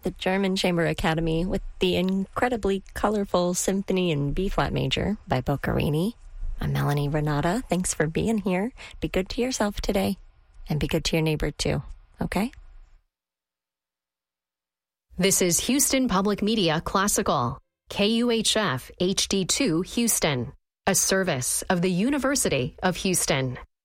the German Chamber Academy with the incredibly colorful Symphony in B-flat major by Boccherini. I'm Melanie Renata. Thanks for being here. Be good to yourself today, and be good to your neighbor too, okay? This is Houston Public Media Classical, KUHF HD2 Houston, a service of the University of Houston.